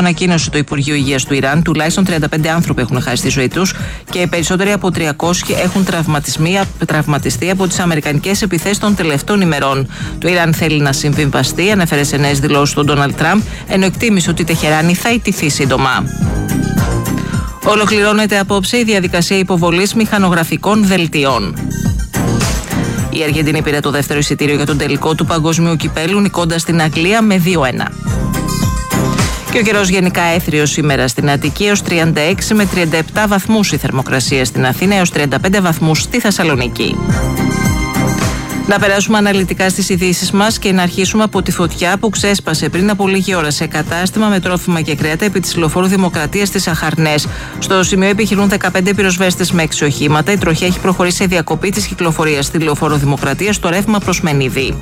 ανακοίνωσε το Υπουργείο Υγείας του Ιράν, τουλάχιστον 35 άνθρωποι έχουν χάσει τη ζωή τους και περισσότεροι από 300 έχουν τραυματιστεί από τις αμερικανικές επιθέσεις των τελευταίων ημερών. Το Ιράν θέλει να συμβιβαστεί, ανέφερε σε νέες δηλώσεις τον Ντόναλντ Τραμπ, ενώ εκτίμησε ότι η Τεχεράνη θα ιτηθεί σύντομα. Ολοκληρώνεται απόψε η διαδικασία υποβολής μηχανογραφικών δελτιών. Η Αργεντινή πήρε το δεύτερο εισιτήριο για τον τελικό του Παγκοσμίου Κυπέλλου, νικώντας την Αγγλία με 2-1. Και ο καιρός γενικά έθριος σήμερα στην Αττική, έως 36 με 37 βαθμούς η θερμοκρασία στην Αθήνα, έως 35 βαθμούς στη Θεσσαλονίκη. Να περάσουμε αναλυτικά στις ειδήσεις μας και να αρχίσουμε από τη φωτιά που ξέσπασε πριν από λίγη ώρα σε κατάστημα με τρόφιμα και κρέατα επί της λεωφόρου Δημοκρατίας στις Αχαρνές. Στο σημείο επιχειρούν 15 πυροσβέστες με 6 οχήματα. Η τροχιά έχει προχωρήσει σε διακοπή της κυκλοφορίας στη λεωφόρο Δημοκρατίας στο ρεύμα προς Μενίδη.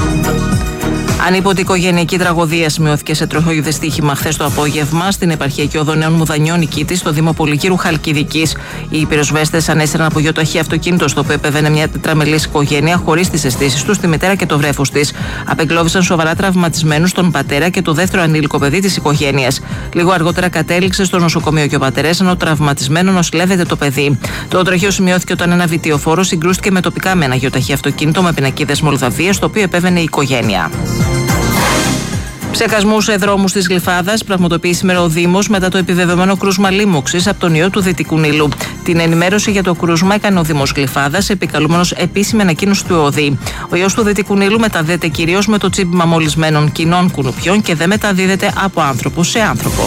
Ανίποτη οικογενειακή τραγωδία σημειώθηκε σε τροχαίο δυστύχημα χθες το απόγευμα στην επαρχιακή οδό Νέων Μουδανιών Νικήτης, στο Δήμο Πολυκύρου Χαλκιδικής. Οι πυροσβέστες ανέστηραν από γιοταχή αυτοκίνητο στο οποίο επέβαινε μια τετραμελής οικογένεια χωρίς τις αισθήσεις τους, τη μητέρα και το βρέφος της. Απεγκλώβησαν σοβαρά τραυματισμένους τον πατέρα και το δεύτερο ανήλικο παιδί της οικογένειας. Λίγο αργότερα κατέληξε στο νοσοκομείο και ο πατέρας, ενώ τραυματισμένο νοσηλεύεται το παιδί. Το τροχαίο σημειώθηκε όταν ένα βιτιοφόρο συγκρούστηκε με τοπικά με ένα γιοταχή αυτοκίνητο με πινακίδες Μολδαβίας, το οποίο επέβαινε η οικογένεια. Ψεκασμούς σε δρόμους της Γλυφάδας πραγματοποιεί σήμερα ο Δήμος μετά το επιβεβαιωμένο κρούσμα λίμωξης από τον ιό του Δυτικού Νείλου. Την ενημέρωση για το κρούσμα έκανε ο Δήμος Γλυφάδας, επικαλούμενος επίσημη ανακοίνωση του ΕΟΔΗ. Ο ιός του Δυτικού Νείλου μεταδίδεται κυρίως με το τσίπημα μολυσμένων κοινών κουνουπιών και δεν μεταδίδεται από άνθρωπο σε άνθρωπο.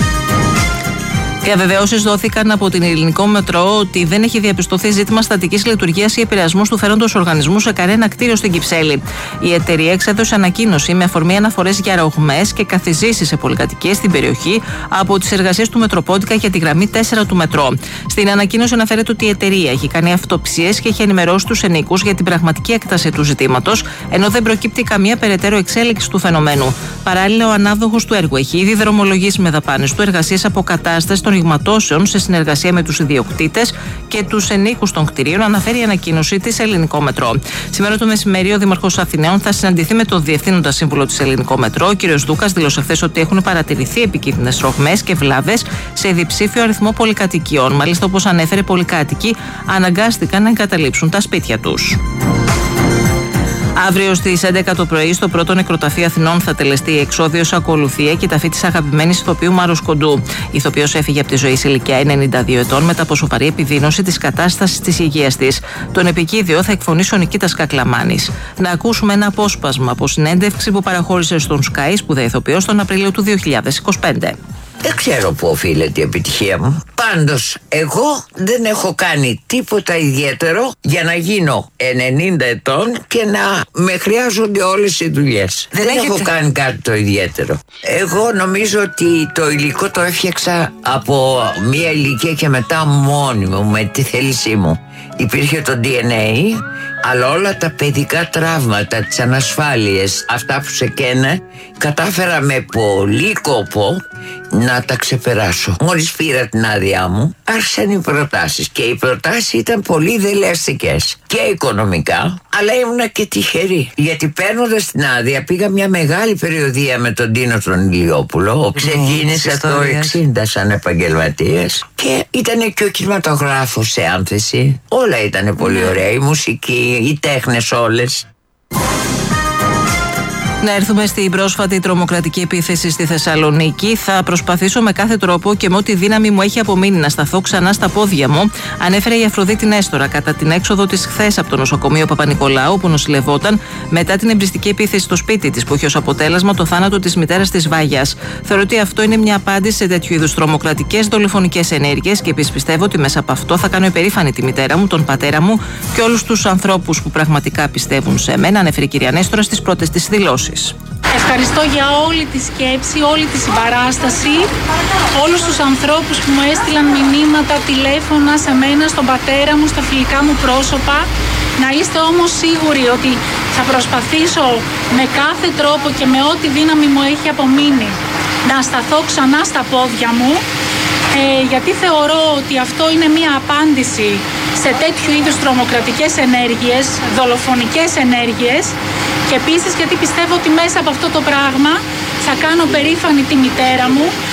Διαβεβαιώσεις δόθηκαν από την Ελληνικό Μετρό ότι δεν έχει διαπιστωθεί ζήτημα στατικής λειτουργίας ή επηρεασμός του φέροντος οργανισμού σε κανένα κτίριο στην Κυψέλη. Η εταιρεία εξέδωσε ανακοίνωση με αφορμή αναφορές για ρογμές και καθιζήσεις σε πολυκατοικίες στην περιοχή από τις εργασίες του Μετροπόντικα για τη γραμμή 4 του Μετρό. Στην ανακοίνωση αναφέρεται ότι η εταιρεία έχει κάνει αυτοψίες και έχει ενημερώσει τους ενοικούς για την πραγματική έκταση του ζητήματος, ενώ δεν προκύπτει καμία περαιτέρω εξέλιξη του φαινομένου. Παράλληλα, ο ανάδοχος του έργου έχει ήδη δρομολογήσει με δαπάνες του εργασίες αποκατάστασης των ρηγματώσεων σε συνεργασία με τους ιδιοκτήτες και τους ενοίκους των κτηρίων, αναφέρει η ανακοίνωση της Ελληνικό Μετρό. Σήμερα το μεσημέρι, ο Δήμαρχος Αθηναίων θα συναντηθεί με τον Διευθύνοντα Σύμβουλο της Ελληνικό Μετρό. Ο κ. Δούκας δήλωσε χθες ότι έχουν παρατηρηθεί επικίνδυνες ρογμές και βλάβες σε διψήφιο αριθμό πολυκατοικιών. Μάλιστα, όπως ανέφερε, πολυκάτοικοι αναγκάστηκαν να εγκαταλείψουν τα σπίτια τους. Αύριο στις 11 το πρωί, στο πρώτο νεκροταφείο Αθηνών, θα τελεστεί η εξώδιος ακολουθία και ταφή της αγαπημένης ηθοποιού Μάρους Κοντού. Η ηθοποιός έφυγε από τη ζωή σε ηλικία 92 ετών μετά από σοβαρή επιδείνωση της κατάστασης της υγείας της. Τον επικίδιο θα εκφωνήσει ο Νικήτας Κακλαμάνης. Να ακούσουμε ένα απόσπασμα από συνέντευξη που παραχώρησε στον Sky, σπουδαία ηθοποιός, τον Απρίλιο του 2025. Δεν ξέρω πού οφείλεται η επιτυχία μου. Πάντως, εγώ δεν έχω κάνει τίποτα ιδιαίτερο για να γίνω 90 ετών και να με χρειάζονται όλες οι δουλειές. Δεν έχω κάνει κάτι το ιδιαίτερο. Εγώ νομίζω ότι το υλικό το έφτιαξα από μία ηλικία και μετά μόνη μου, με τη θέλησή μου. Υπήρχε το DNA, αλλά όλα τα παιδικά τραύματα, τις ανασφάλειες, αυτά που σε καίνε, κατάφερα με πολύ κόπο να τα ξεπεράσω. Μόλις πήρα την άδειά μου, άρχισαν οι προτάσεις και οι προτάσεις ήταν πολύ δελεαστικές και οικονομικά, αλλά ήμουνα και τυχερή, γιατί παίρνοντας την άδεια πήγα μια μεγάλη περιοδεία με τον Τίνο τον Ηλιόπουλο. Ξεκίνησα το 60 σαν επαγγελματίας και ήταν και ο κινηματογράφος σε άνθεση. Όλα ήταν πολύ ωραία, η μουσική, οι τέχνες όλες. Να έρθουμε στην πρόσφατη τρομοκρατική επίθεση στη Θεσσαλονίκη. Θα προσπαθήσω με κάθε τρόπο και με ό,τι δύναμη μου έχει απομείνει να σταθώ ξανά στα πόδια μου, ανέφερε η Αφροδίτη Νέστορα κατά την έξοδο της χθες από το νοσοκομείο Παπα-Νικολάου, που νοσηλευόταν μετά την εμπριστική επίθεση στο σπίτι της, που είχε ως αποτέλεσμα το θάνατο της μητέρας της Βάγιας. Θεωρώ ότι αυτό είναι μια απάντηση σε τέτοιου είδους τρομοκρατικές δολοφονικές ενέργειες και επίσης πιστεύω ότι μέσα από αυτό θα κάνω υπερήφανη τη μητέρα μου, τον πατέρα μου και όλους τους ανθρώπους που πραγματικά πιστεύουν σε μένα, ανέφερε η κυρία Νέστορα στις πρώτες της δηλώσεις. Ευχαριστώ για όλη τη σκέψη, όλη τη συμπαράσταση, όλους τους ανθρώπους που μου έστειλαν μηνύματα, τηλέφωνα σε μένα, στον πατέρα μου, στα φιλικά μου πρόσωπα. Να είστε όμως σίγουροι ότι θα προσπαθήσω με κάθε τρόπο και με ό,τι δύναμη μου έχει απομείνει να σταθώ ξανά στα πόδια μου, γιατί θεωρώ ότι αυτό είναι μια απάντηση σε τέτοιου είδους τρομοκρατικές ενέργειες, δολοφονικές ενέργειες, και επίσης γιατί πιστεύω ότι μέσα από αυτό το πράγμα θα κάνω περήφανη τη μητέρα μου